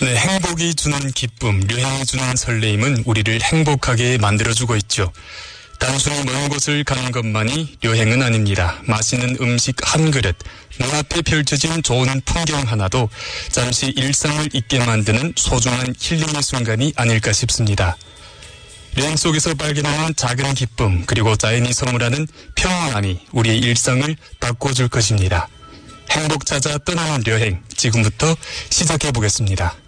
네, 행복이 주는 기쁨, 여행이 주는 설레임은 우리를 행복하게 만들어주고 있죠. 단순히 먼 곳을 가는 것만이 여행은 아닙니다. 맛있는 음식 한 그릇, 눈앞에 펼쳐진 좋은 풍경 하나도 잠시 일상을 잊게 만드는 소중한 힐링의 순간이 아닐까 싶습니다. 여행 속에서 발견하는 작은 기쁨, 그리고 자연이 선물하는 평안함이 우리의 일상을 바꿔줄 것입니다. 행복 찾아 떠나는 여행, 지금부터 시작해 보겠습니다.